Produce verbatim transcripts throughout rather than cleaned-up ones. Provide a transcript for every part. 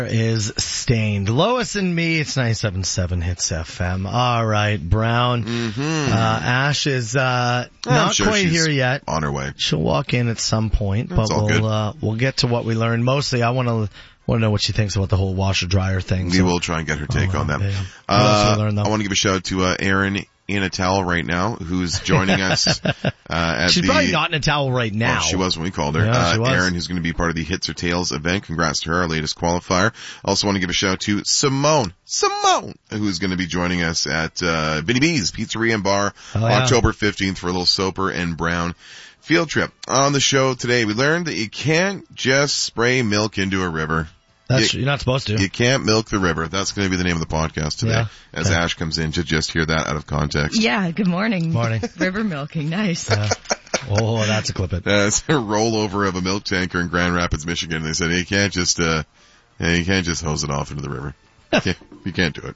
Is Stained. Lois and me, it's ninety-seven point seven Hits F M. All right, Brown. Mm-hmm. Uh, Ash is uh, not sure quite here yet. On her way. She'll walk in at some point, That's but all we'll good. uh, we'll get to what we learned. Mostly, I want to want to know what she thinks about the whole washer dryer thing. We so. will try and get her take oh, on that. Yeah. What Uh, else we learned, though? I want to give a shout out to uh, Erin in a towel right now, who's joining us. Uh, at She's the, probably not in a towel right now. Well, she was when we called her. Yeah, uh, she was. Erin, who's going to be part of the Hits or Tails event. Congrats to her, our latest qualifier. Also want to give a shout out to Simone, Simone, who's going to be joining us at uh, Vinny B's Pizzeria and Bar Oh, yeah. October fifteenth for a little Soper and Brown field trip. On the show today, we learned that you can't just spray milk into a river. That's, You- you're not supposed to. You can't milk the river. That's going to be the name of the podcast today. Yeah. As Okay. Ash comes in to just hear that out of context. Yeah, good morning. Morning. River milking, nice. Uh, oh, that's a clip it. Uh, it's a rollover of a milk tanker in Grand Rapids, Michigan. They said, hey, you can't just, uh, hey, you can't just hose it off into the river. You can't, you can't do it.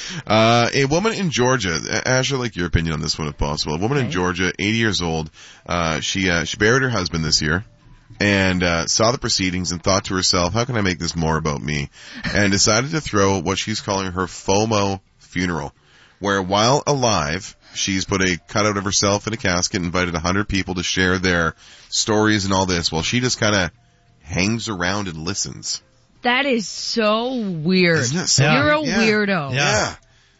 Uh, a woman in Georgia, Ash, I'd like your opinion on this one if possible. A woman in Okay. Georgia, eighty years old, uh, she, uh, she buried her husband this year. And, uh, saw the proceedings and thought to herself, how can I make this more about me? And decided to throw what she's calling her FOMO funeral, where while alive, she's put a cutout of herself in a casket, invited a hundred people to share their stories and all this, while she just kind of hangs around and listens. That is so weird. Isn't it so You're a weird? Yeah. weirdo. Yeah.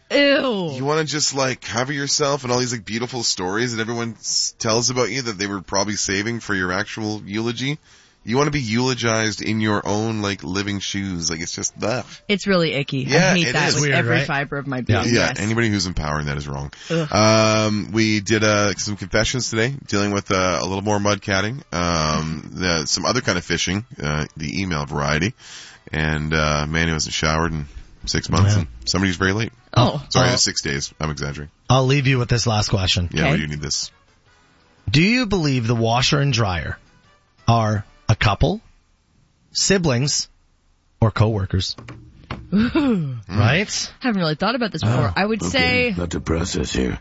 Ew. You want to just like cover yourself and all these like beautiful stories that everyone s- tells about you that they were probably saving for your actual eulogy. You want to be eulogized in your own like living shoes. Like it's just that. It's really icky. Yeah, I hate it that is. with Weird, every right? fiber of my being. Yeah, Yes. anybody who's empowering that is wrong. Ugh. Um, we did uh, some confessions today, dealing with uh, a little more mud catting, um, the, some other kind of fishing, uh, the email variety, and uh, man who hasn't showered in six months, Yeah. and somebody who's very late. Oh. Sorry, Uh, six days. I'm exaggerating. I'll leave you with this last question. Yeah, Okay. we do need this. Do you believe the washer and dryer are a couple, siblings, or co-workers? Ooh. Right? Haven't really thought about this before. I would say Not to process here.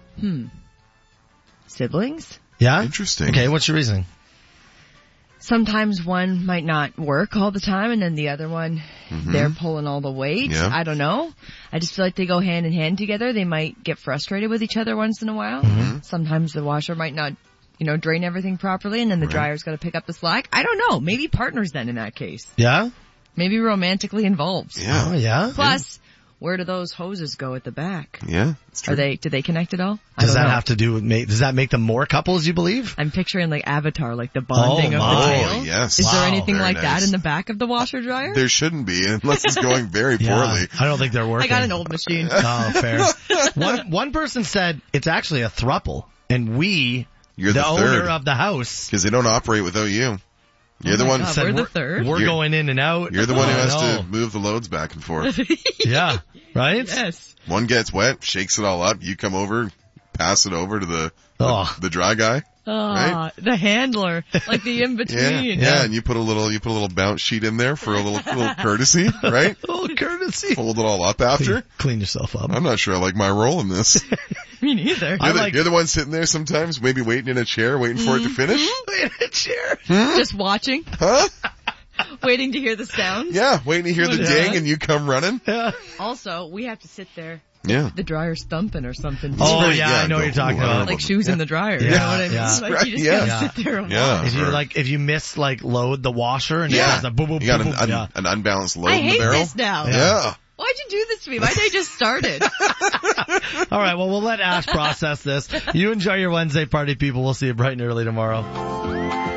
siblings. Yeah? Interesting. Okay, what's your reasoning? Sometimes one might not work all the time, and then the other one, they're pulling all the weight. Yeah. I don't know. I just feel like they go hand in hand together. They might get frustrated with each other once in a while. Sometimes the washer might not, you know, drain everything properly, and then the dryer's got to pick up the slack. I don't know. Maybe partners then in that case. Yeah? Maybe romantically involved. Yeah. Oh, yeah? Plus, where do those hoses go at the back? Yeah, it's true. Are they? Do they connect at all? I Does don't that know. have to do with, ma- does that make them more couples, you believe? I'm picturing like Avatar, like the bonding Oh, of my. the Oh, tail. yes. Is there Wow. anything Very like nice. that in the back of the washer dryer? There shouldn't be, unless it's going very Yeah. poorly. I don't think they're I working. got an old machine. Oh, fair. one, one person said it's actually a thruple, and we, You're the, owner third, of the house, because they don't operate without you. You're Oh the my one. God, said we're the we're, third? we're You're- going in and out. You're the one who Oh, has no. to move the loads back and forth. Yeah, right? Yes. One gets wet, shakes it all up. You come over, pass it over to the the, Oh. the dry guy. Ah, the handler, like the in Yeah, between. yeah, and you put a little, you put a little bounce sheet in there for a little, little courtesy, right? Oh, courtesy. Fold it all up after. Clean, clean yourself up. I'm not sure I like my role in this. Me neither. I You're the, like- you're the one sitting there sometimes, maybe waiting in a chair, waiting for it to finish. in a chair. Just watching, Huh? waiting to hear the sounds. Yeah, waiting to hear the Yeah. ding and you come running. Yeah. Also, we have to sit there. Yeah. The dryer's thumping or something. Oh, right, yeah, yeah, I know what go, you're talking ooh, I about. don't Like shoes in the dryer. You Yeah, know what I mean? yeah. Like Right, you just yeah. gotta sit there and Yeah. watch. If you or- like, if you miss like load the washer and it Yeah. does a boom, boom, You got boom, an, boom, un, yeah. an unbalanced load I in the hate barrel. this now. Yeah. Why'd you do this to me? My day just started. All right, well, we'll let Ash process this. You enjoy your Wednesday party, people. We'll see you bright and early tomorrow.